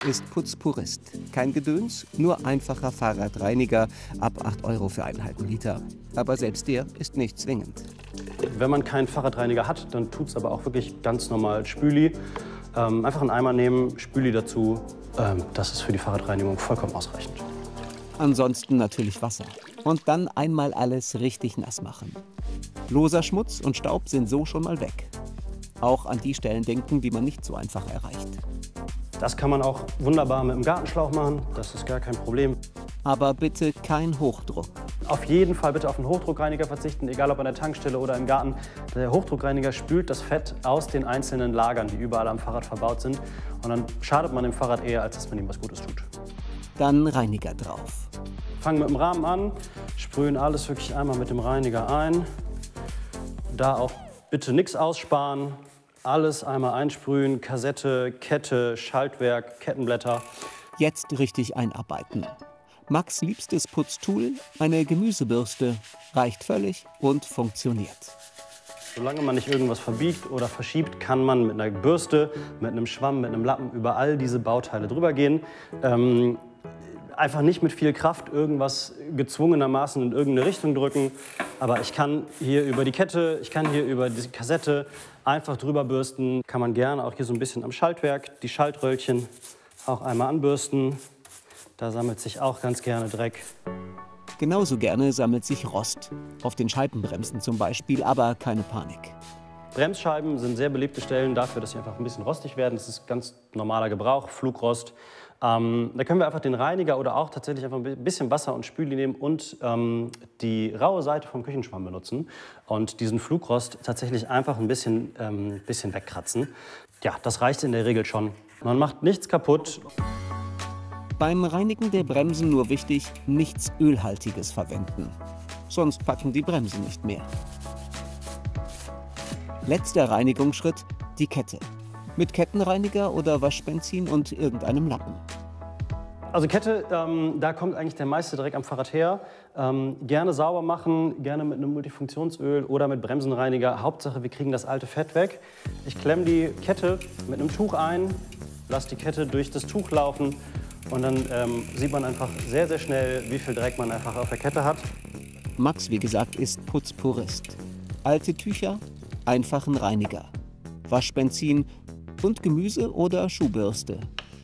ist Putzpurist. Kein Gedöns, nur einfacher Fahrradreiniger ab 8 € für einen halben Liter. Aber selbst der ist nicht zwingend. Wenn man keinen Fahrradreiniger hat, dann tut es aber auch wirklich ganz normal Spüli. Einfach einen Eimer nehmen, Spüli dazu. Das ist für die Fahrradreinigung vollkommen ausreichend. Ansonsten natürlich Wasser. Und dann einmal alles richtig nass machen. Loser Schmutz und Staub sind so schon mal weg. Auch an die Stellen denken, die man nicht so einfach erreicht. Das kann man auch wunderbar mit dem Gartenschlauch machen, das ist gar kein Problem. Aber bitte kein Hochdruck. Auf jeden Fall bitte auf einen Hochdruckreiniger verzichten, egal ob an der Tankstelle oder im Garten. Der Hochdruckreiniger spült das Fett aus den einzelnen Lagern, die überall am Fahrrad verbaut sind. Und dann schadet man dem Fahrrad eher, als dass man ihm was Gutes tut. Dann Reiniger drauf. Fangen mit dem Rahmen an, sprühen alles wirklich einmal mit dem Reiniger ein. Da auch bitte nichts aussparen. Alles einmal einsprühen, Kassette, Kette, Schaltwerk, Kettenblätter. Jetzt richtig einarbeiten. Max' liebstes Putztool, eine Gemüsebürste, reicht völlig und funktioniert. Solange man nicht irgendwas verbiegt oder verschiebt, kann man mit einer Bürste, mit einem Schwamm, mit einem Lappen über all diese Bauteile drüber gehen. Einfach nicht mit viel Kraft irgendwas gezwungenermaßen in irgendeine Richtung drücken. Aber ich kann hier über die Kette, ich kann hier über die Kassette einfach drüber bürsten. Kann man gerne auch hier so ein bisschen am Schaltwerk, die Schaltröllchen auch einmal anbürsten. Da sammelt sich auch ganz gerne Dreck. Genauso gerne sammelt sich Rost. Auf den Scheibenbremsen zum Beispiel, aber keine Panik. Bremsscheiben sind sehr beliebte Stellen dafür, dass sie einfach ein bisschen rostig werden. Das ist ganz normaler Gebrauch, Flugrost. Da können wir einfach den Reiniger oder auch tatsächlich einfach ein bisschen Wasser und Spüli nehmen und die raue Seite vom Küchenschwamm benutzen und diesen Flugrost tatsächlich einfach ein bisschen wegkratzen. Ja, das reicht in der Regel schon. Man macht nichts kaputt. Beim Reinigen der Bremsen nur wichtig, nichts Ölhaltiges verwenden. Sonst packen die Bremsen nicht mehr. Letzter Reinigungsschritt, die Kette. Mit Kettenreiniger oder Waschbenzin und irgendeinem Lappen. Also Kette, da kommt eigentlich der meiste Dreck am Fahrrad her. Gerne sauber machen, gerne mit einem Multifunktionsöl oder mit Bremsenreiniger. Hauptsache, wir kriegen das alte Fett weg. Ich klemme die Kette mit einem Tuch ein, lasse die Kette durch das Tuch laufen und dann sieht man einfach sehr, sehr schnell, wie viel Dreck man einfach auf der Kette hat. Max, wie gesagt, ist Putzpurist. Alte Tücher, einfachen Reiniger, Waschbenzin und Gemüse- oder Schuhbürste.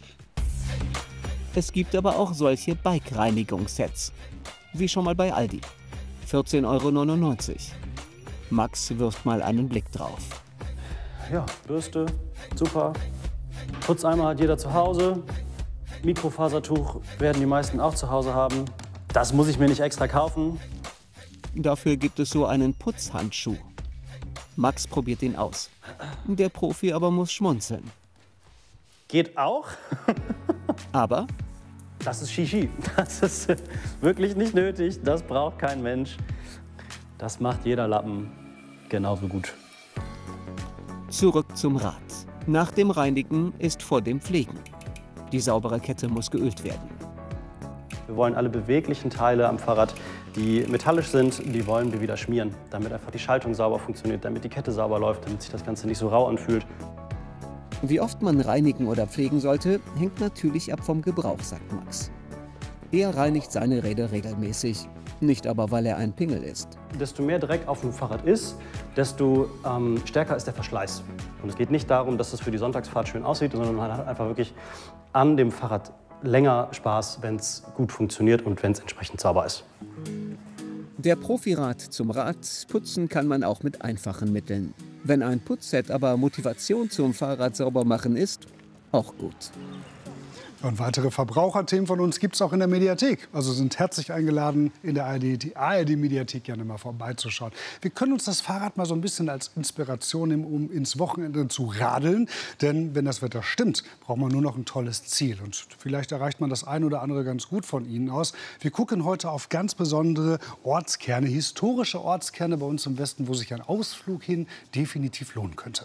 Es gibt aber auch solche Bike-Reinigungssets, wie schon mal bei Aldi. 14,99 €. Max wirft mal einen Blick drauf. Ja, Bürste, super. Putzeimer hat jeder zu Hause. Mikrofasertuch werden die meisten auch zu Hause haben. Das muss ich mir nicht extra kaufen. Dafür gibt es so einen Putzhandschuh. Max probiert ihn aus. Der Profi aber muss schmunzeln. Geht auch. Aber das ist Shishi. Das ist wirklich nicht nötig. Das braucht kein Mensch. Das macht jeder Lappen genauso gut. Zurück zum Rad. Nach dem Reinigen ist vor dem Pflegen. Die saubere Kette muss geölt werden. Wir wollen alle beweglichen Teile am Fahrrad, die metallisch sind, die wollen wir wieder schmieren, damit einfach die Schaltung sauber funktioniert, damit die Kette sauber läuft, damit sich das Ganze nicht so rau anfühlt. Wie oft man reinigen oder pflegen sollte, hängt natürlich ab vom Gebrauch, sagt Max. Er reinigt seine Räder regelmäßig, nicht aber, weil er ein Pingel ist. Desto mehr Dreck auf dem Fahrrad ist, desto stärker ist der Verschleiß. Und es geht nicht darum, dass es für die Sonntagsfahrt schön aussieht, sondern man hat einfach wirklich an dem Fahrrad länger Spaß, wenn es gut funktioniert und wenn es entsprechend sauber ist. Der Profirat zum Rad putzen kann man auch mit einfachen Mitteln. Wenn ein Putzset aber Motivation zum Fahrrad sauber machen ist, auch gut. Und weitere Verbraucherthemen von uns gibt es auch in der Mediathek. Also sind herzlich eingeladen, in der ARD-Mediathek gerne mal vorbeizuschauen. Wir können uns das Fahrrad mal so ein bisschen als Inspiration nehmen, um ins Wochenende zu radeln. Denn wenn das Wetter stimmt, braucht man nur noch ein tolles Ziel. Und vielleicht erreicht man das ein oder andere ganz gut von Ihnen aus. Wir gucken heute auf ganz besondere Ortskerne, historische Ortskerne bei uns im Westen, wo sich ein Ausflug hin definitiv lohnen könnte.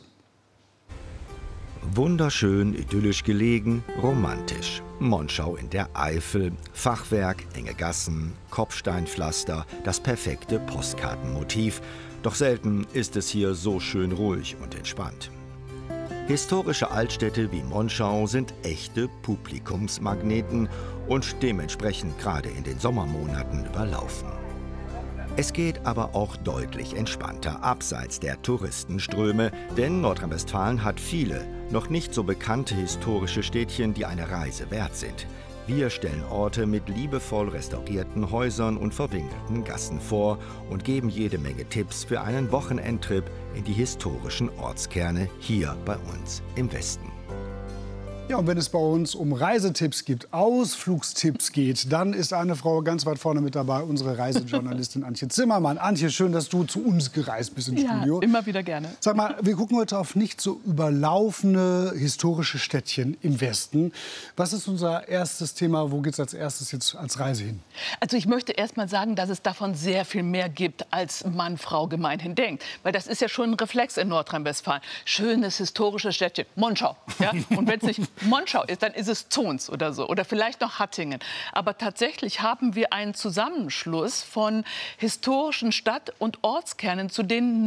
Wunderschön, idyllisch gelegen, romantisch. Monschau in der Eifel, Fachwerk, enge Gassen, Kopfsteinpflaster, das perfekte Postkartenmotiv. Doch selten ist es hier so schön ruhig und entspannt. Historische Altstädte wie Monschau sind echte Publikumsmagneten und dementsprechend gerade in den Sommermonaten überlaufen. Es geht aber auch deutlich entspannter abseits der Touristenströme, denn Nordrhein-Westfalen hat viele, noch nicht so bekannte historische Städtchen, die eine Reise wert sind. Wir stellen Orte mit liebevoll restaurierten Häusern und verwinkelten Gassen vor und geben jede Menge Tipps für einen Wochenendtrip in die historischen Ortskerne hier bei uns im Westen. Ja, und wenn es bei uns um Reisetipps gibt, Ausflugstipps geht, dann ist eine Frau ganz weit vorne mit dabei, unsere Reisejournalistin Antje Zimmermann. Antje, schön, dass du zu uns gereist bist im Studio. Ja, immer wieder gerne. Sag mal, wir gucken heute auf nicht so überlaufene historische Städtchen im Westen. Was ist unser erstes Thema? Wo geht es als erstes jetzt als Reise hin? Also ich möchte erst mal sagen, dass es davon sehr viel mehr gibt, als Mann, Frau gemeinhin denkt. Weil das ist ja schon ein Reflex in Nordrhein-Westfalen. Schönes historisches Städtchen, Monschau. Ja? Und wenn es nicht Monschau ist, dann ist es Zons oder so. Oder vielleicht noch Hattingen. Aber tatsächlich haben wir einen Zusammenschluss von historischen Stadt- und Ortskernen, zu denen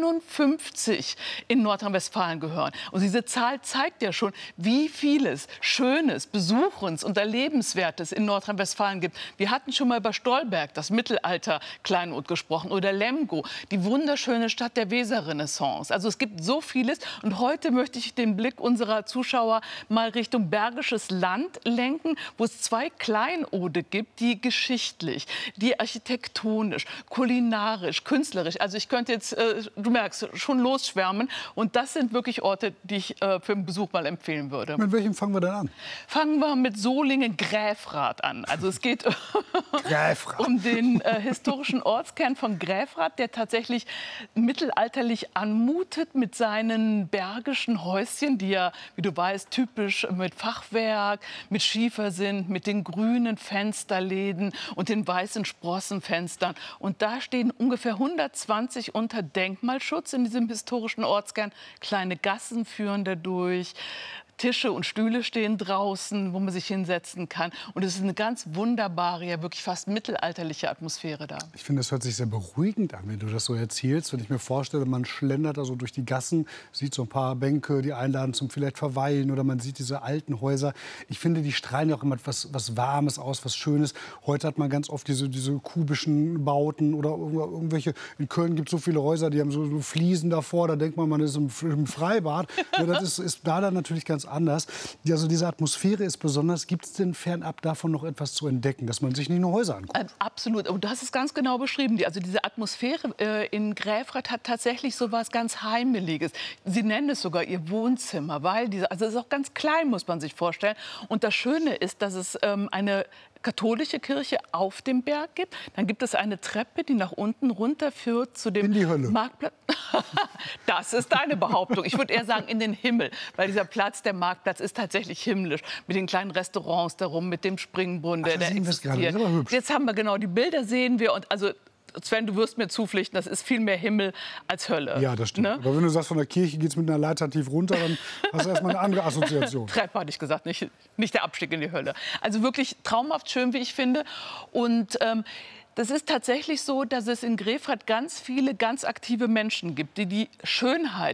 59 in Nordrhein-Westfalen gehören. Und diese Zahl zeigt ja schon, wie vieles Schönes, Besuchens- und Erlebenswertes in Nordrhein-Westfalen gibt. Wir hatten schon mal über Stolberg, das Mittelalter-Kleinod, gesprochen. Oder Lemgo, die wunderschöne Stadt der Weserrenaissance. Also es gibt so vieles. Und heute möchte ich den Blick unserer Zuschauer mal Richtung Bergisches Land lenken, wo es 2 Kleinode gibt, die geschichtlich, die architektonisch, kulinarisch, künstlerisch, also ich könnte jetzt, du merkst, schon losschwärmen. Und das sind wirklich Orte, die ich für einen Besuch mal empfehlen würde. Mit welchem fangen wir denn an? Fangen wir mit Solingen-Gräfrath an. Also es geht um den historischen Ortskern von Gräfrath, der tatsächlich mittelalterlich anmutet mit seinen bergischen Häuschen, die ja, wie du weißt, typisch mit Fachwerk, mit Schiefer sind, mit den grünen Fensterläden und den weißen Sprossenfenstern. Und da stehen ungefähr 120 unter Denkmalschutz in diesem historischen Ortskern. Kleine Gassen führen da durch. Tische und Stühle stehen draußen, wo man sich hinsetzen kann. Und es ist eine ganz wunderbare, ja wirklich fast mittelalterliche Atmosphäre da. Ich finde, das hört sich sehr beruhigend an, wenn du das so erzählst. Wenn ich mir vorstelle, man schlendert da so durch die Gassen, sieht so ein paar Bänke, die einladen zum vielleicht Verweilen, oder man sieht diese alten Häuser. Ich finde, die strahlen ja auch immer was Warmes aus, was Schönes. Heute hat man ganz oft diese kubischen Bauten oder irgendwelche. In Köln gibt es so viele Häuser, die haben so Fliesen davor. Da denkt man ist im Freibad. Ja, das ist da dann natürlich ganz anders. Also diese Atmosphäre ist besonders. Gibt es denn fernab davon noch etwas zu entdecken, dass man sich nicht nur Häuser anguckt? Absolut. Und du hast es ganz genau beschrieben. Also diese Atmosphäre in Gräfrath hat tatsächlich so was ganz Heimeliges. Sie nennen es sogar ihr Wohnzimmer, weil also es ist auch ganz klein, muss man sich vorstellen. Und das Schöne ist, dass es eine katholische Kirche auf dem Berg gibt. Dann gibt es eine Treppe, die nach unten runterführt zu dem in die Hölle. Marktplatz. Das ist deine Behauptung. Ich würde eher sagen in den Himmel, weil dieser Platz, der Marktplatz, ist tatsächlich himmlisch. Mit den kleinen Restaurants darum, mit dem Springbrunnen, der existiert. Jetzt haben wir genau die Bilder, sehen wir. Und also Sven, du wirst mir zupflichten, das ist viel mehr Himmel als Hölle. Ja, das stimmt. Ne? Aber wenn du sagst, von der Kirche geht es mit einer Leiter tief runter, dann hast du erstmal eine andere Assoziation. Treppe hatte ich gesagt, nicht der Abstieg in die Hölle. Also wirklich traumhaft schön, wie ich finde. Und das ist tatsächlich so, dass es in Gräfrath ganz viele ganz aktive Menschen gibt, die die Schönheit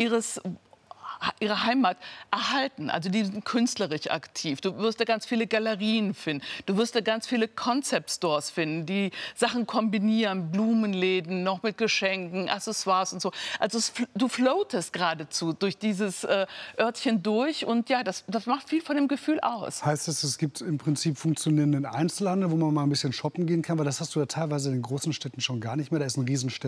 ihre Heimat erhalten. Also die sind künstlerisch aktiv. Du wirst da ganz viele Galerien finden. Du wirst da ganz viele Concept Stores finden, die Sachen kombinieren, Blumenläden, noch mit Geschenken, Accessoires und so. Also du floatest geradezu durch dieses Örtchen durch und ja, das macht viel von dem Gefühl aus. Heißt das, es gibt im Prinzip funktionierenden Einzelhandel, wo man mal ein bisschen shoppen gehen kann? Weil das hast du ja teilweise in den großen Städten schon gar nicht mehr. Da ist ein riesen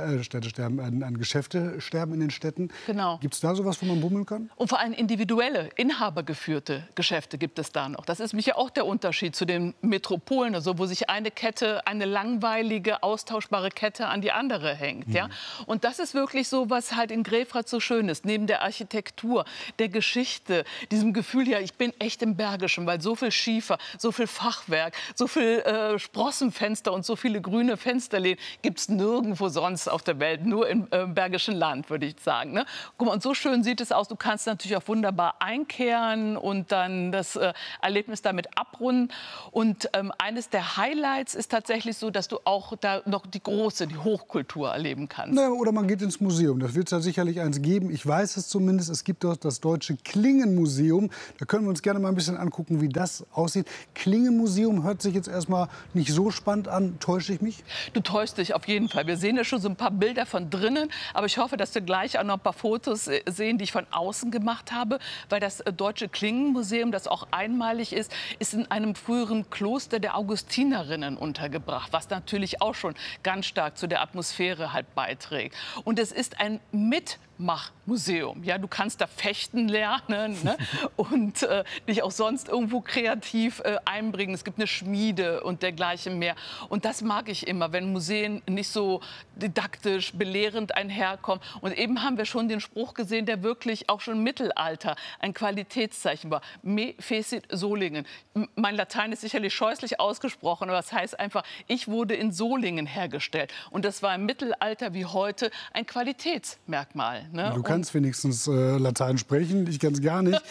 ein Geschäftesterben in den Städten. Genau. Gibt es da sowas, wo man bummeln kann? Und vor allem individuelle, inhabergeführte Geschäfte gibt es da noch. Das ist ja auch der Unterschied zu den Metropolen, also wo sich eine Kette, eine langweilige, austauschbare Kette an die andere hängt. Ja? Und das ist wirklich so, was halt in Gräfrath so schön ist. Neben der Architektur, der Geschichte, diesem Gefühl, ja, ich bin echt im Bergischen, weil so viel Schiefer, so viel Fachwerk, so viel Sprossenfenster und so viele grüne Fensterläden gibt es nirgendwo sonst auf der Welt, nur im Bergischen Land, würde ich sagen. Ne? Guck mal, und so schön sieht es es aus. Du kannst natürlich auch wunderbar einkehren und dann das Erlebnis damit abrunden. Und eines der Highlights ist tatsächlich so, dass du auch da noch die Hochkultur erleben kannst. Na, oder man geht ins Museum. Das wird es ja sicherlich eins geben. Ich weiß es zumindest. Es gibt dort das Deutsche Klingenmuseum. Da können wir uns gerne mal ein bisschen angucken, wie das aussieht. Klingenmuseum hört sich jetzt erstmal nicht so spannend an. Täusche ich mich? Du täuschst dich auf jeden Fall. Wir sehen ja schon so ein paar Bilder von drinnen. Aber ich hoffe, dass wir gleich auch noch ein paar Fotos sehen, die ich von außen gemacht habe. Weil das Deutsche Klingenmuseum, das auch einmalig ist in einem früheren Kloster der Augustinerinnen untergebracht. Was natürlich auch schon ganz stark zu der Atmosphäre halt beiträgt. Und es ist ein Mitmachmuseum. Ja, du kannst da fechten lernen, ne? Und dich auch sonst irgendwo kreativ einbringen. Es gibt eine Schmiede und dergleichen mehr. Und das mag ich immer, wenn Museen nicht so didaktisch, belehrend einherkommen. Und eben haben wir schon den Spruch gesehen, der wirklich auch schon im Mittelalter ein Qualitätszeichen war. Me fecit Solingen. Mein Latein ist sicherlich scheußlich ausgesprochen, aber das heißt einfach, ich wurde in Solingen hergestellt. Und das war im Mittelalter wie heute ein Qualitätsmerkmal. Ne? Du kannst wenigstens Latein sprechen, ich kann es gar nicht.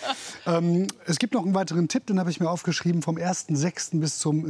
Es gibt noch einen weiteren Tipp, den habe ich mir aufgeschrieben. Vom 1.6. bis zum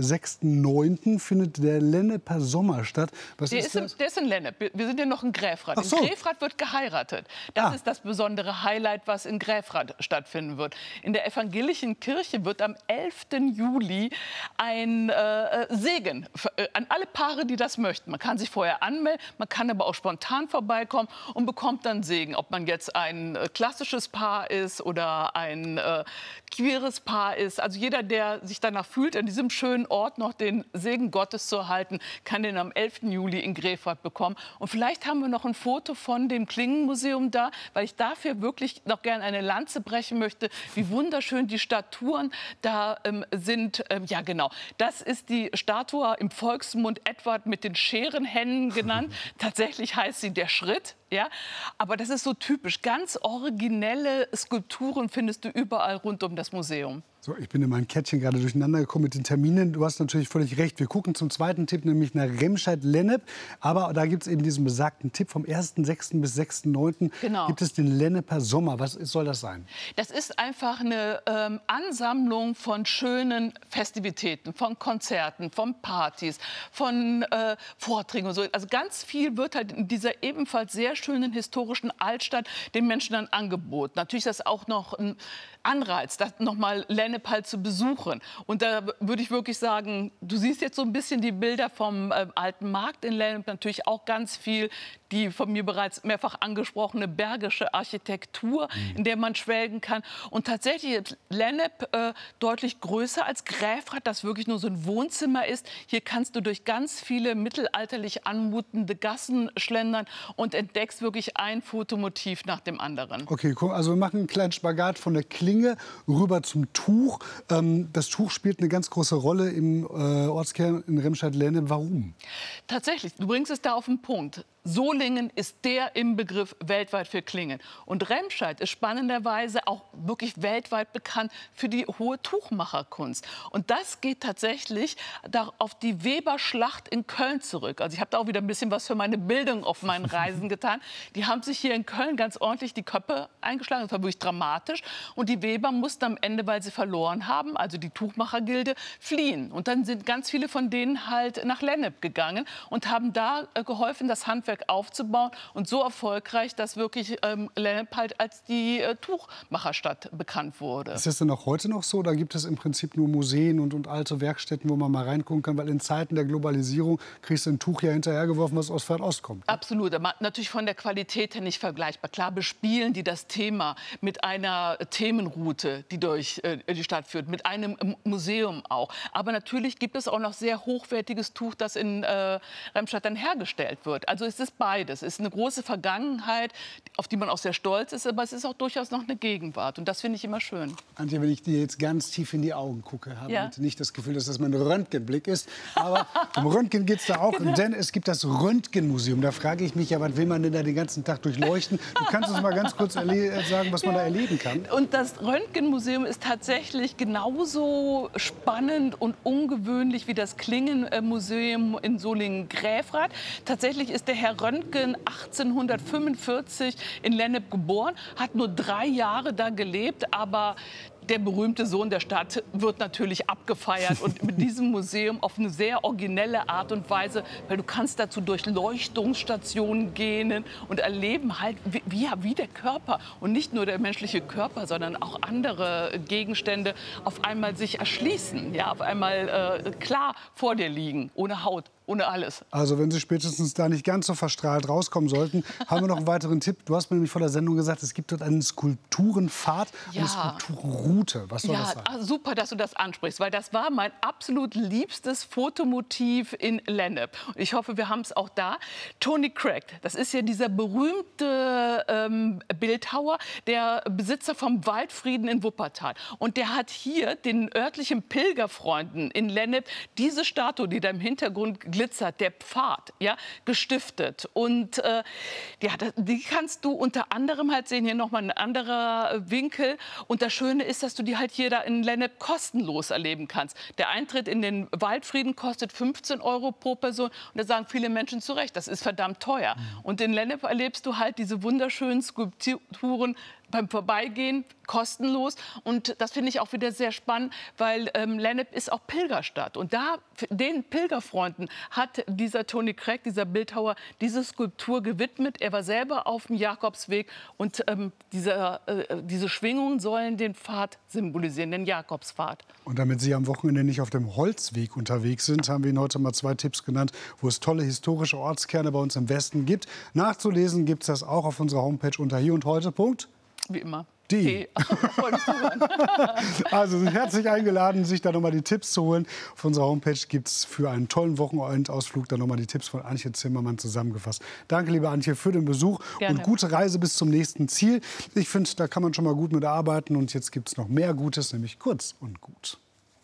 6.9. findet der Lenneper Sommer statt. Der ist in Lennep. Wir sind ja noch in Gräfrath. So. In Gräfrath wird geheiratet. Das ist das besondere Highlight, was in Gräfrath stattfinden wird. In der evangelischen Kirche wird am 11. Juli ein Segen an alle Paare, die das möchten. Man kann sich vorher anmelden, man kann aber auch spontan vorbeikommen und bekommt dann Segen. Ob man jetzt ein klassisches Paar ist oder ein queeres Paar ist. Also jeder, der sich danach fühlt, an diesem schönen Ort noch den Segen Gottes zu erhalten, kann den am 11. Juli in Gräfrath bekommen. Und vielleicht haben wir noch ein Foto von dem Klingenmuseum da, weil ich dafür wirklich noch gerne eine Lanze brechen möchte, wie wunderschön die Statuen da sind. Ja, genau. Das ist die Statue im Volksmund Edward mit den Scherenhänden genannt. Tatsächlich heißt sie der Schritt. Ja, aber das ist so typisch. Ganz originelle Skulpturen findest du überall rund um das Museum. So, ich bin in meinem Kettchen gerade durcheinander gekommen mit den Terminen. Du hast natürlich völlig recht. Wir gucken zum zweiten Tipp, nämlich nach Remscheid-Lennep. Aber da gibt es eben diesen besagten Tipp vom 1.6. bis 6.9. Genau. Gibt es den Lenneper Sommer. Was soll das sein? Das ist einfach eine Ansammlung von schönen Festivitäten, von Konzerten, von Partys, von Vorträgen und so. Also ganz viel wird halt in dieser ebenfalls sehr schönen historischen Altstadt den Menschen dann angeboten. Natürlich ist das auch noch ein Anreiz, das nochmal Lennep halt zu besuchen. Und da würde ich wirklich sagen, du siehst jetzt so ein bisschen die Bilder vom alten Markt in Lennep, natürlich auch ganz viel die von mir bereits mehrfach angesprochene bergische Architektur, in der man schwelgen kann. Und tatsächlich ist Lennep deutlich größer als Gräfrath, das wirklich nur so ein Wohnzimmer ist. Hier kannst du durch ganz viele mittelalterlich anmutende Gassen schlendern und entdeckst wirklich ein Fotomotiv nach dem anderen. Okay, cool. Also wir machen einen kleinen Spagat von der Klinge rüber zum Tuch. Das Tuch spielt eine ganz große Rolle im Ortskern in Remscheid-Lennep. Warum? Tatsächlich, du bringst es da auf den Punkt. Solingen ist der Inbegriff weltweit für Klingen. Und Remscheid ist spannenderweise auch wirklich weltweit bekannt für die hohe Tuchmacherkunst. Und das geht tatsächlich auf die Weberschlacht in Köln zurück. Also ich habe da auch wieder ein bisschen was für meine Bildung auf meinen Reisen getan. Die haben sich hier in Köln ganz ordentlich die Köpfe eingeschlagen. Das war wirklich dramatisch. Und die Weber mussten am Ende, weil sie verloren haben, also die Tuchmachergilde, fliehen. Und dann sind ganz viele von denen halt nach Lennep gegangen und haben da geholfen, das Handwerk aufzubauen und so erfolgreich, dass wirklich Lennep halt als die Tuchmacherstadt bekannt wurde. Ist das denn auch heute noch so? Da gibt es im Prinzip nur Museen und alte Werkstätten, wo man mal reingucken kann, weil in Zeiten der Globalisierung kriegst du ein Tuch ja hinterhergeworfen, was aus Fernost kommt. Absolut, aber natürlich von der Qualität her nicht vergleichbar. Klar bespielen die das Thema mit einer Themenroute, die durch die Stadt führt, mit einem Museum auch. Aber natürlich gibt es auch noch sehr hochwertiges Tuch, das in Remscheid dann hergestellt wird. Also es ist beides. Es ist eine große Vergangenheit, auf die man auch sehr stolz ist, aber es ist auch durchaus noch eine Gegenwart. Und das finde ich immer schön. Antje, wenn ich dir jetzt ganz tief in die Augen gucke, habe ich nicht das Gefühl, dass das mein Röntgenblick ist. Aber um Röntgen geht es da auch. Genau. Denn es gibt das Röntgenmuseum. Da frage ich mich ja, was will man denn da den ganzen Tag durchleuchten? Du kannst uns mal ganz kurz sagen, was man da erleben kann. Und das Röntgenmuseum ist tatsächlich genauso spannend und ungewöhnlich wie das Klingenmuseum in Solingen-Gräfrath. Tatsächlich ist der Herr Herr Röntgen 1845 in Lennep geboren, hat nur 3 Jahre da gelebt, aber der berühmte Sohn der Stadt wird natürlich abgefeiert und mit diesem Museum auf eine sehr originelle Art und Weise, weil du kannst dazu durch Leuchtungsstationen gehen und erleben halt, wie der Körper und nicht nur der menschliche Körper, sondern auch andere Gegenstände auf einmal sich erschließen, ja, auf einmal klar vor dir liegen, ohne Haut. Ohne alles. Also wenn Sie spätestens da nicht ganz so verstrahlt rauskommen sollten, haben wir noch einen weiteren Tipp. Du hast mir nämlich vor der Sendung gesagt, es gibt dort einen Skulpturenpfad, eine Skulpturroute. Was soll das sein? Super, dass du das ansprichst, weil das war mein absolut liebstes Fotomotiv in Lennep. Und ich hoffe, wir haben es auch da. Tony Craig, das ist ja dieser berühmte Bildhauer, der Besitzer vom Waldfrieden in Wuppertal. Und der hat hier den örtlichen Pilgerfreunden in Lennep diese Statue, die da im Hintergrund glitzert, der Pfad, ja, gestiftet. Und die kannst du unter anderem halt sehen, hier nochmal ein anderer Winkel. Und das Schöne ist, dass du die halt hier da in Lennep kostenlos erleben kannst. Der Eintritt in den Waldfrieden kostet 15 € pro Person. Und da sagen viele Menschen zu Recht, das ist verdammt teuer. Und in Lennep erlebst du halt diese wunderschönen Skulpturen beim Vorbeigehen, kostenlos. Und das finde ich auch wieder sehr spannend, weil Lennep ist auch Pilgerstadt. Und da, den Pilgerfreunden hat dieser Tony Craig, dieser Bildhauer, diese Skulptur gewidmet. Er war selber auf dem Jakobsweg und diese Schwingungen sollen den Pfad symbolisieren, den Jakobspfad. Und damit Sie am Wochenende nicht auf dem Holzweg unterwegs sind, haben wir Ihnen heute mal 2 Tipps genannt, wo es tolle historische Ortskerne bei uns im Westen gibt. Nachzulesen gibt es das auch auf unserer Homepage unter hierundheute. Wie immer. Also sind herzlich eingeladen, sich da nochmal die Tipps zu holen. Auf unserer Homepage gibt es für einen tollen Wochenendausflug dann nochmal die Tipps von Antje Zimmermann zusammengefasst. Danke, liebe Antje, für den Besuch. Gerne. Und gute Reise bis zum nächsten Ziel. Ich finde, da kann man schon mal gut mitarbeiten. Und jetzt gibt es noch mehr Gutes, nämlich kurz und gut.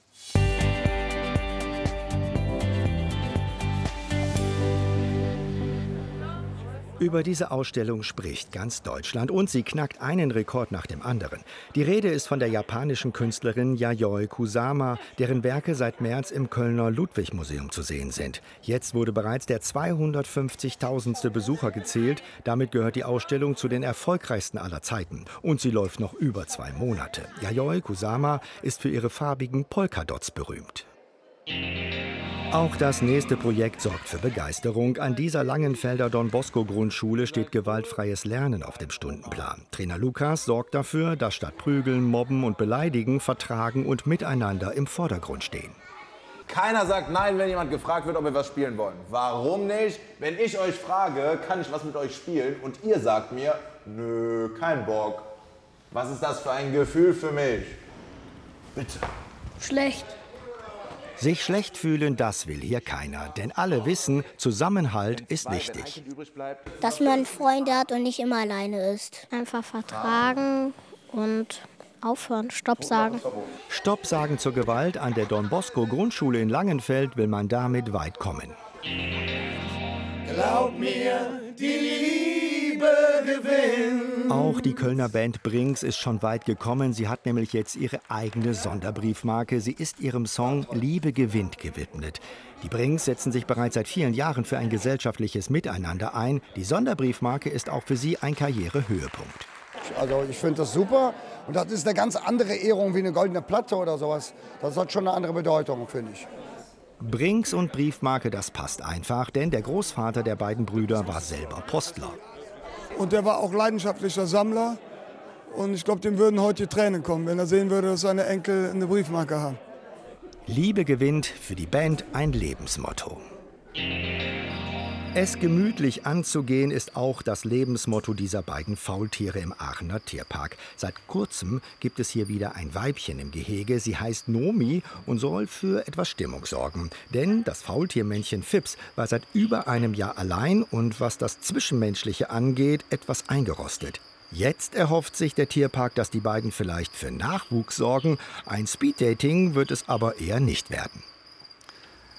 Über diese Ausstellung spricht ganz Deutschland und sie knackt einen Rekord nach dem anderen. Die Rede ist von der japanischen Künstlerin Yayoi Kusama, deren Werke seit März im Kölner Ludwig-Museum zu sehen sind. Jetzt wurde bereits der 250.000. Besucher gezählt. Damit gehört die Ausstellung zu den erfolgreichsten aller Zeiten. Und sie läuft noch über 2 Monate. Yayoi Kusama ist für ihre farbigen Polkadots berühmt. Auch das nächste Projekt sorgt für Begeisterung. An dieser Langenfelder Don-Bosco-Grundschule steht gewaltfreies Lernen auf dem Stundenplan. Trainer Lukas sorgt dafür, dass statt Prügeln, Mobben und Beleidigen Vertragen und Miteinander im Vordergrund stehen. Keiner sagt nein, wenn jemand gefragt wird, ob wir was spielen wollen. Warum nicht? Wenn ich euch frage, kann ich was mit euch spielen und ihr sagt mir, nö, kein Bock. Was ist das für ein Gefühl für mich? Bitte. Schlecht. Sich schlecht fühlen, das will hier keiner. Denn alle wissen, Zusammenhalt ist wichtig. Dass man Freunde hat und nicht immer alleine ist. Einfach vertragen und aufhören, Stopp sagen. Stopp sagen zur Gewalt. An der Don-Bosco-Grundschule in Langenfeld will man damit weit kommen. Glaub mir, die Liebe gewinnt. Auch die Kölner Band Brinks ist schon weit gekommen. Sie hat nämlich jetzt ihre eigene Sonderbriefmarke. Sie ist ihrem Song Liebe gewinnt gewidmet. Die Brinks setzen sich bereits seit vielen Jahren für ein gesellschaftliches Miteinander ein. Die Sonderbriefmarke ist auch für sie ein Karrierehöhepunkt. Also ich finde das super und das ist eine ganz andere Ehrung wie eine goldene Platte oder sowas. Das hat schon eine andere Bedeutung, finde ich. Brinks und Briefmarke, das passt einfach, denn der Großvater der beiden Brüder war selber Postler. Und der war auch leidenschaftlicher Sammler. Und ich glaube, dem würden heute die Tränen kommen, wenn er sehen würde, dass seine Enkel eine Briefmarke haben. Liebe gewinnt, für die Band ein Lebensmotto. Es gemütlich anzugehen ist auch das Lebensmotto dieser beiden Faultiere im Aachener Tierpark. Seit kurzem gibt es hier wieder ein Weibchen im Gehege. Sie heißt Nomi und soll für etwas Stimmung sorgen. Denn das Faultiermännchen Fips war seit über einem Jahr allein und was das Zwischenmenschliche angeht, etwas eingerostet. Jetzt erhofft sich der Tierpark, dass die beiden vielleicht für Nachwuchs sorgen. Ein Speeddating wird es aber eher nicht werden.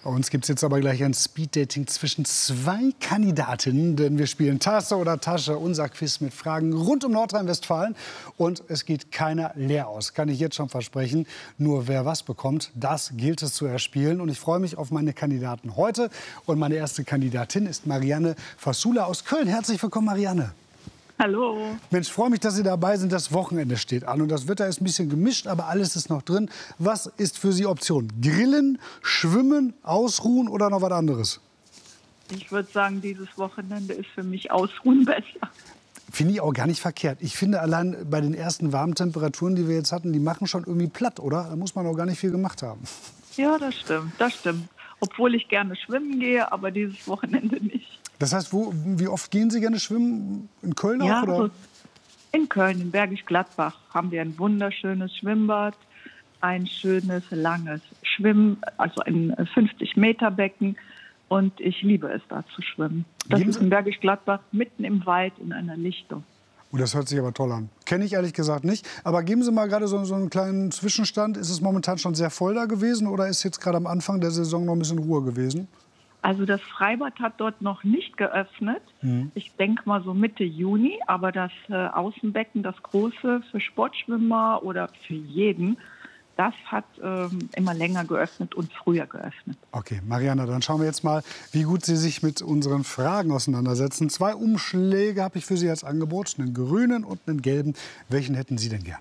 Bei uns gibt es jetzt aber gleich ein Speeddating zwischen 2 Kandidatinnen, denn wir spielen Tasse oder Tasche, unser Quiz mit Fragen rund um Nordrhein-Westfalen. Und es geht keiner leer aus, kann ich jetzt schon versprechen. Nur wer was bekommt, das gilt es zu erspielen. Und ich freue mich auf meine Kandidaten heute. Und meine erste Kandidatin ist Marianne Fassula aus Köln. Herzlich willkommen, Marianne. Hallo. Mensch, freue mich, dass Sie dabei sind. Das Wochenende steht an und das Wetter ist ein bisschen gemischt, aber alles ist noch drin. Was ist für Sie Option? Grillen, schwimmen, ausruhen oder noch was anderes? Ich würde sagen, dieses Wochenende ist für mich Ausruhen besser. Finde ich auch gar nicht verkehrt. Ich finde, allein bei den ersten warmen Temperaturen, die wir jetzt hatten, die machen schon irgendwie platt, oder? Da muss man auch gar nicht viel gemacht haben. Ja, das stimmt, das stimmt. Obwohl ich gerne schwimmen gehe, aber dieses Wochenende nicht. Das heißt, wie oft gehen Sie gerne schwimmen? In Köln auch? Ja, oder? Also in Köln, in Bergisch Gladbach, haben wir ein wunderschönes Schwimmbad, ein schönes, langes also ein 50-Meter-Becken. Und ich liebe es, da zu schwimmen. Das ist in Bergisch Gladbach, mitten im Wald, in einer Lichtung. Oh, das hört sich aber toll an. Kenne ich ehrlich gesagt nicht. Aber geben Sie mal gerade so einen kleinen Zwischenstand. Ist es momentan schon sehr voll da gewesen oder ist jetzt gerade am Anfang der Saison noch ein bisschen Ruhe gewesen? Also das Freibad hat dort noch nicht geöffnet. Ich denke mal so Mitte Juni. Aber das Außenbecken, das große für Sportschwimmer oder für jeden, das hat immer länger geöffnet und früher geöffnet. Okay, Marianne, dann schauen wir jetzt mal, wie gut Sie sich mit unseren Fragen auseinandersetzen. 2 Umschläge habe ich für Sie als Angebot, einen grünen und einen gelben. Welchen hätten Sie denn gern?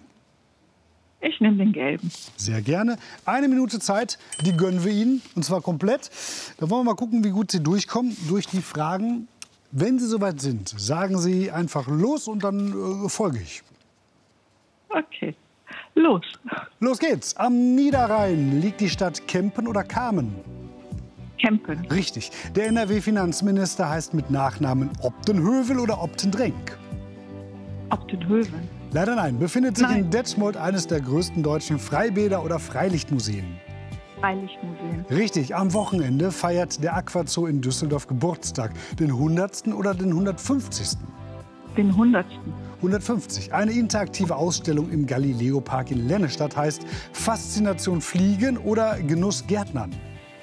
Ich nehme den gelben. Sehr gerne. 1 Minute Zeit, die gönnen wir Ihnen, und zwar komplett. Da wollen wir mal gucken, wie gut Sie durchkommen durch die Fragen. Wenn Sie soweit sind, sagen Sie einfach los und dann folge ich. Okay, los. Los geht's. Am Niederrhein liegt die Stadt Kempen oder Kamen? Kempen. Richtig. Der NRW-Finanzminister heißt mit Nachnamen Optenhövel oder Optendrenk? Optenhövel. Leider nein. Befindet sich in Detmold eines der größten deutschen Freibäder oder Freilichtmuseen? Freilichtmuseen. Richtig. Am Wochenende feiert der Aquazoo in Düsseldorf Geburtstag. Den 100. oder den 150.? Den 100. 150. Eine interaktive Ausstellung im Galileo-Park in Lennestadt heißt Faszination Fliegen oder Genuss Gärtnern?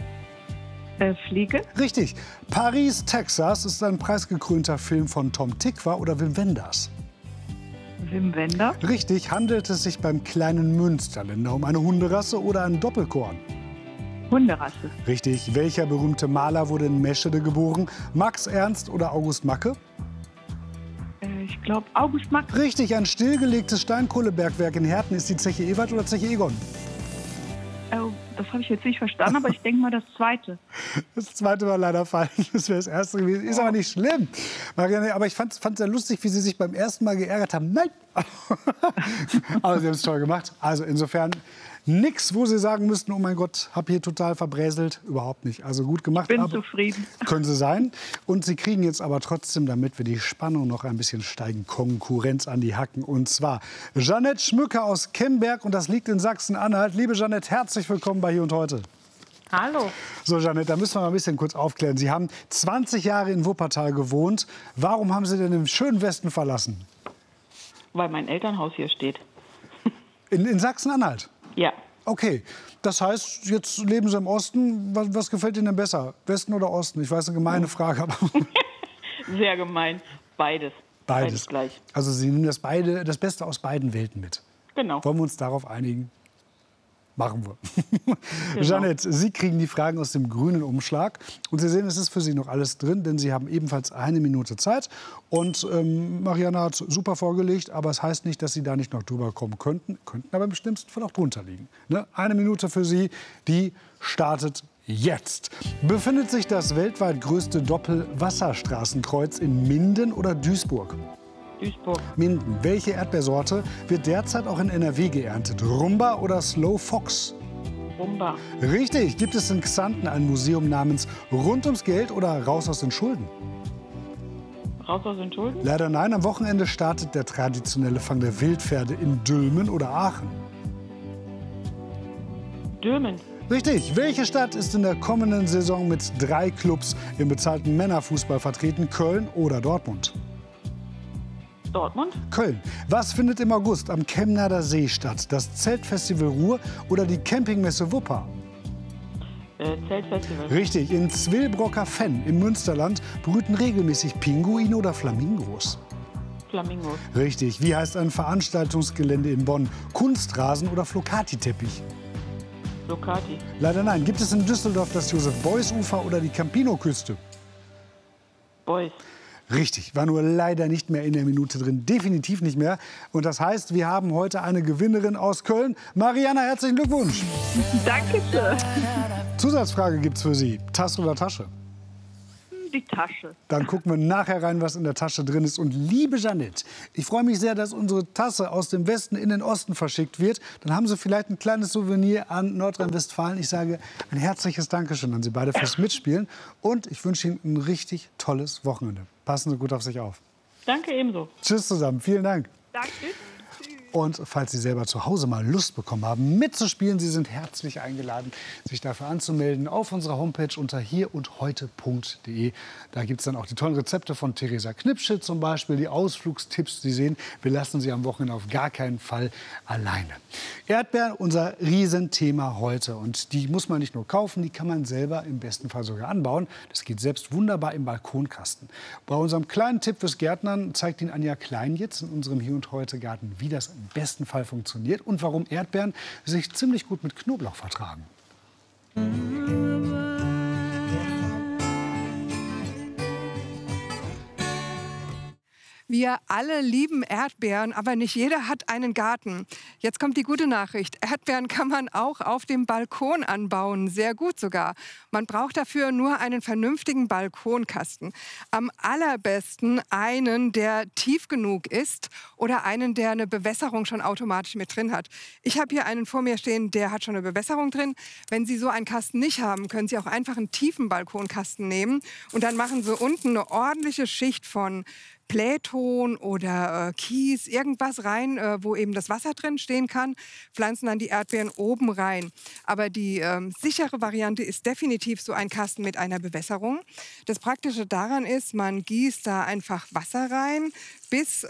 Fliegen. Richtig. Paris, Texas ist ein preisgekrönter Film von Tom Tykwer oder Wim Wenders? Wim Wenders. Richtig. Handelt es sich beim kleinen Münsterländer um eine Hunderasse oder ein Doppelkorn? Hunderasse. Richtig. Welcher berühmte Maler wurde in Meschede geboren? Max Ernst oder August Macke? Ich glaube August Macke. Richtig. Ein stillgelegtes Steinkohlebergwerk in Herten ist die Zeche Ewald oder Zeche Egon? Das habe ich jetzt nicht verstanden, aber ich denke mal das zweite. Das zweite war leider falsch. Das wäre das erste gewesen. Ist aber nicht schlimm. Marianne, aber ich fand es sehr lustig, wie Sie sich beim ersten Mal geärgert haben. Nein! Aber Sie haben es toll gemacht. Also insofern nichts, wo Sie sagen müssten, oh mein Gott, habe hier total verbräselt. Überhaupt nicht. Also gut gemacht. Ich bin zufrieden. Können Sie sein. Und Sie kriegen jetzt aber trotzdem, damit wir die Spannung noch ein bisschen steigen, Konkurrenz an die Hacken. Und zwar Jeanette Schmücker aus Kemberg. Und das liegt in Sachsen-Anhalt. Liebe Jeanette, herzlich willkommen bei Hier und Heute. Hallo. So, Jeanette, da müssen wir mal ein bisschen kurz aufklären. Sie haben 20 Jahre in Wuppertal gewohnt. Warum haben Sie denn den schönen Westen verlassen? Weil mein Elternhaus hier steht. In Sachsen-Anhalt? Ja. Okay, das heißt, jetzt leben Sie im Osten. Was gefällt Ihnen denn besser, Westen oder Osten? Ich weiß, eine gemeine Frage. Aber Sehr gemein. Beides. Beides gleich. Also Sie nehmen das Beste aus beiden Welten mit. Genau. Wollen wir uns darauf einigen? Machen wir. Genau. Jeanette, Sie kriegen die Fragen aus dem grünen Umschlag. Und Sie sehen, es ist für Sie noch alles drin, denn Sie haben ebenfalls 1 Minute Zeit. Und Marianne hat super vorgelegt, aber es heißt nicht, dass Sie da nicht noch drüber kommen könnten. Könnten aber im schlimmsten Fall auch drunter liegen. Ne? 1 Minute für Sie, die startet jetzt. Befindet sich das weltweit größte Doppelwasserstraßenkreuz in Minden oder Duisburg? Duisburg. Minden. Welche Erdbeersorte wird derzeit auch in NRW geerntet? Rumba oder Slow Fox? Rumba. Richtig. Gibt es in Xanten ein Museum namens Rund ums Geld oder Raus aus den Schulden? Raus aus den Schulden? Leider nein. Am Wochenende startet der traditionelle Fang der Wildpferde in Dülmen oder Aachen. Dülmen. Richtig. Welche Stadt ist in der kommenden Saison mit 3 Clubs im bezahlten Männerfußball vertreten? Köln oder Dortmund? Dortmund. Köln. Was findet im August am Chemnader See statt? Das Zeltfestival Ruhr oder die Campingmesse Wupper? Zeltfestival. Richtig, in Zwillbrocker Fenn im Münsterland brüten regelmäßig Pinguine oder Flamingos. Flamingos. Richtig, wie heißt ein Veranstaltungsgelände in Bonn? Kunstrasen oder Flocati-Teppich? Flocati. Leider nein. Gibt es in Düsseldorf das Josef-Beuys-Ufer oder die Campino-Küste? Beuys. Richtig, war nur leider nicht mehr in der Minute drin, definitiv nicht mehr. Und das heißt, wir haben heute eine Gewinnerin aus Köln. Mariana, herzlichen Glückwunsch. Dankeschön. Zusatzfrage gibt's für Sie. Tasse oder Tasche? Die Tasche. Dann gucken wir nachher rein, was in der Tasche drin ist. Und liebe Jeanette, ich freue mich sehr, dass unsere Tasse aus dem Westen in den Osten verschickt wird. Dann haben Sie vielleicht ein kleines Souvenir an Nordrhein-Westfalen. Ich sage ein herzliches Dankeschön an Sie beide fürs Mitspielen. Und ich wünsche Ihnen ein richtig tolles Wochenende. Passen Sie gut auf sich auf. Danke ebenso. Tschüss zusammen. Vielen Dank. Danke. Und falls Sie selber zu Hause mal Lust bekommen haben, mitzuspielen, Sie sind herzlich eingeladen, sich dafür anzumelden auf unserer Homepage unter hierundheute.de. Da gibt es dann auch die tollen Rezepte von Theresa Knipsche zum Beispiel, die Ausflugstipps. Sie sehen, wir lassen Sie am Wochenende auf gar keinen Fall alleine. Erdbeeren, unser Riesenthema heute. Und die muss man nicht nur kaufen, die kann man selber im besten Fall sogar anbauen. Das geht selbst wunderbar im Balkonkasten. Bei unserem kleinen Tipp fürs Gärtnern zeigt Ihnen Anja Klein jetzt in unserem Hier und Heute Garten, wie das im besten Fall funktioniert und warum Erdbeeren sich ziemlich gut mit Knoblauch vertragen. Wir alle lieben Erdbeeren, aber nicht jeder hat einen Garten. Jetzt kommt die gute Nachricht. Erdbeeren kann man auch auf dem Balkon anbauen, sehr gut sogar. Man braucht dafür nur einen vernünftigen Balkonkasten. Am allerbesten einen, der tief genug ist oder einen, der eine Bewässerung schon automatisch mit drin hat. Ich habe hier einen vor mir stehen, der hat schon eine Bewässerung drin. Wenn Sie so einen Kasten nicht haben, können Sie auch einfach einen tiefen Balkonkasten nehmen und dann machen Sie unten eine ordentliche Schicht von Playton oder Kies, irgendwas rein, wo eben das Wasser drin stehen kann, pflanzen dann die Erdbeeren oben rein. Aber die sichere Variante ist definitiv so ein Kasten mit einer Bewässerung. Das Praktische daran ist, man gießt da einfach Wasser rein, bis...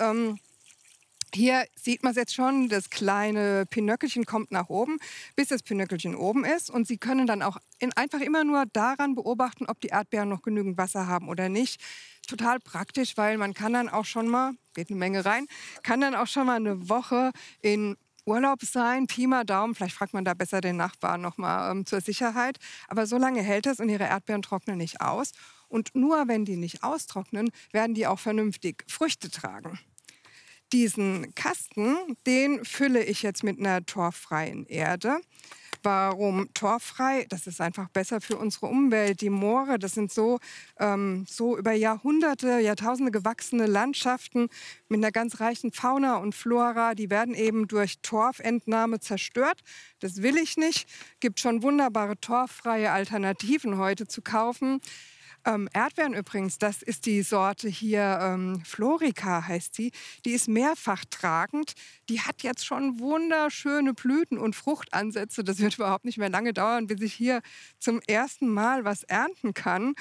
Hier sieht man es jetzt schon, das kleine Pinöckelchen kommt nach oben, bis das Pinöckelchen oben ist. Und Sie können dann auch einfach immer nur daran beobachten, ob die Erdbeeren noch genügend Wasser haben oder nicht. Total praktisch, weil man kann dann auch schon mal, geht eine Menge rein, kann dann auch schon mal eine Woche in Urlaub sein, Pi mal Daumen. Vielleicht fragt man da besser den Nachbarn noch mal zur Sicherheit. Aber so lange hält es und Ihre Erdbeeren trocknen nicht aus. Und nur wenn die nicht austrocknen, werden die auch vernünftig Früchte tragen. Diesen Kasten, den fülle ich jetzt mit einer torffreien Erde. Warum torffrei? Das ist einfach besser für unsere Umwelt. Die Moore, das sind so über Jahrhunderte, Jahrtausende gewachsene Landschaften mit einer ganz reichen Fauna und Flora. Die werden eben durch Torfentnahme zerstört. Das will ich nicht. Gibt schon wunderbare torffreie Alternativen heute zu kaufen. Erdbeeren übrigens, das ist die Sorte hier, Florica heißt sie. Die ist mehrfach tragend. Die hat jetzt schon wunderschöne Blüten und Fruchtansätze. Das wird überhaupt nicht mehr lange dauern, bis ich hier zum ersten Mal was ernten kann.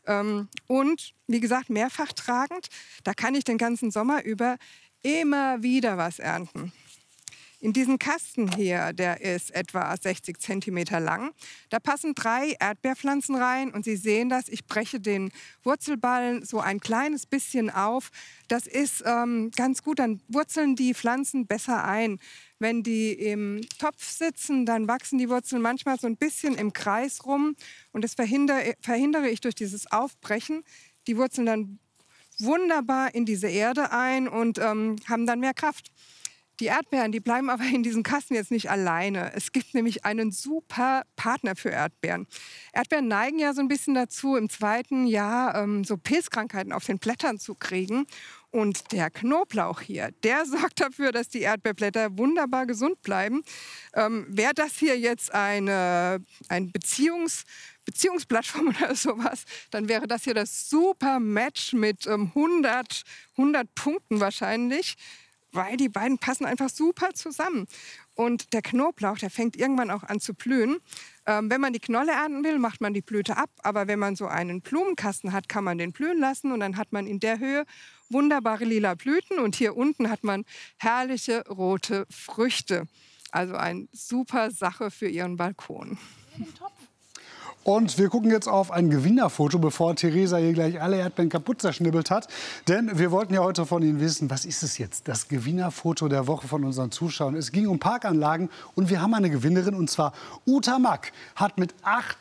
Und wie gesagt, mehrfach tragend. Da kann ich den ganzen Sommer über immer wieder was ernten. In diesen Kasten hier, der ist etwa 60 cm lang, da passen 3 Erdbeerpflanzen rein und Sie sehen das, ich breche den Wurzelballen so ein kleines bisschen auf. Das ist ganz gut, dann wurzeln die Pflanzen besser ein. Wenn die im Topf sitzen, dann wachsen die Wurzeln manchmal so ein bisschen im Kreis rum und das verhindere ich durch dieses Aufbrechen. Die Wurzeln dann wunderbar in diese Erde ein und haben dann mehr Kraft. Die Erdbeeren, die bleiben aber in diesem Kasten jetzt nicht alleine. Es gibt nämlich einen super Partner für Erdbeeren. Erdbeeren neigen ja so ein bisschen dazu, im zweiten Jahr so Pilzkrankheiten auf den Blättern zu kriegen. Und der Knoblauch hier, der sorgt dafür, dass die Erdbeerblätter wunderbar gesund bleiben. Wäre das hier jetzt ein Beziehungsplattform oder sowas, dann wäre das hier das super Match mit 100 Punkten wahrscheinlich. Weil die beiden passen einfach super zusammen. Und der Knoblauch, der fängt irgendwann auch an zu blühen. Wenn man die Knolle ernten will, macht man die Blüte ab. Aber wenn man so einen Blumenkasten hat, kann man den blühen lassen. Und dann hat man in der Höhe wunderbare lila Blüten. Und hier unten hat man herrliche rote Früchte. Also eine super Sache für Ihren Balkon. Und wir gucken jetzt auf ein Gewinnerfoto, bevor Theresa hier gleich alle Erdbeeren kaputt zerschnibbelt hat. Denn wir wollten ja heute von Ihnen wissen, was ist es jetzt? Das Gewinnerfoto der Woche von unseren Zuschauern. Es ging um Parkanlagen und wir haben eine Gewinnerin, und zwar Uta Mack. Hat mit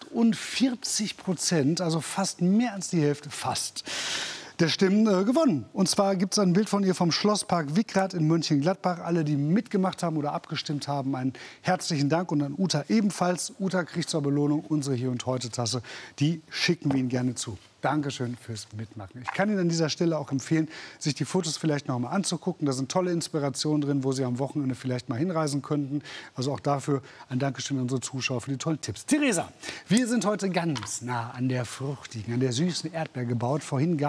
48%, also fast mehr als die Hälfte, fast, der Stimmen gewonnen. Und zwar gibt es ein Bild von ihr vom Schlosspark Wickrath in Mönchengladbach. Alle, die mitgemacht haben oder abgestimmt haben, einen herzlichen Dank. Und an Uta ebenfalls. Uta kriegt zur Belohnung unsere Hier und Heute Tasse. Die schicken wir Ihnen gerne zu. Dankeschön fürs Mitmachen. Ich kann Ihnen an dieser Stelle auch empfehlen, sich die Fotos vielleicht noch mal anzugucken. Da sind tolle Inspirationen drin, wo Sie am Wochenende vielleicht mal hinreisen könnten. Also auch dafür ein Dankeschön an unsere Zuschauer für die tollen Tipps. Theresa, wir sind heute ganz nah an der fruchtigen, an der süßen Erdbeer gebaut. Vorhin